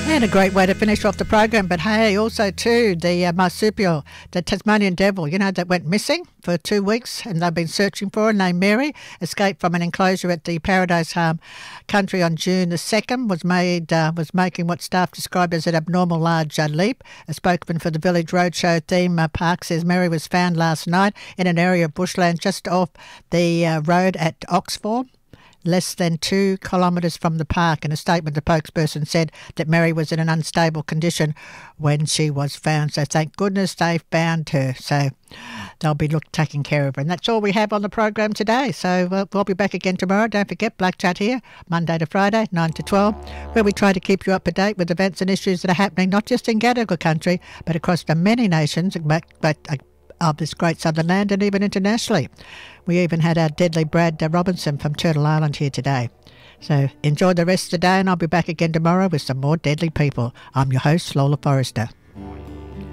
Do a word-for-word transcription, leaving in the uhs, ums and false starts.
And a great way to finish off the program. But hey, also too, the uh, marsupial, the Tasmanian devil, you know, that went missing for two weeks and they've been searching for her, named Mary, escaped from an enclosure at the Paradise Farm country on June the second, was made uh, was making what staff described as an abnormal large uh, leap. A spokesman for the Village Roadshow theme uh, park says Mary was found last night in an area of bushland just off the uh, road at Oxford, less than two kilometres from the park. In a statement, the spokesperson said that Mary was in an unstable condition when she was found. So thank goodness they found her. So they'll be look, taking care of her. And that's all we have on the program today. So uh, we'll be back again tomorrow. Don't forget, Black Chat here, Monday to Friday, nine to twelve, where we try to keep you up to date with events and issues that are happening not just in Gadigal country, but across the many nations, but, but uh, of this great southern land and even internationally. We even had our deadly Brad uh, Robinson from Turtle Island here today. So enjoy the rest of the day and I'll be back again tomorrow with some more deadly people. I'm your host, Lola Forrester.